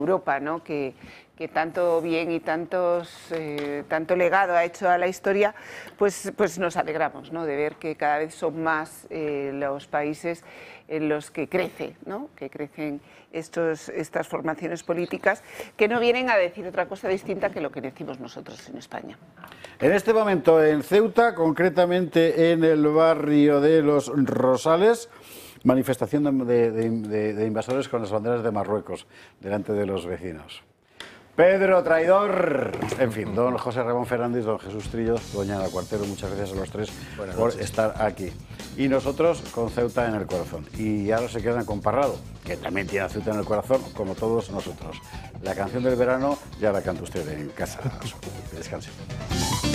Europa, ¿no? que tanto bien y tanto legado ha hecho a la historia, pues nos alegramos, ¿no? de ver que cada vez son más los países en los que crece, ¿no? que crecen estas formaciones políticas que no vienen a decir otra cosa distinta que lo que decimos nosotros en España. En este momento en Ceuta, concretamente en el barrio de Los Rosales, manifestación de invasores con las banderas de Marruecos delante de los vecinos. Pedro, traidor. En fin, don José Ramón Fernández, don Jesús Trillo, doña Ana Cuartero, muchas gracias a los tres por estar aquí. Y nosotros con Ceuta en el corazón. Y ahora se quedan con Parrado, que también tiene a Ceuta en el corazón, como todos nosotros. La canción del verano ya la canta usted en casa. Descanse.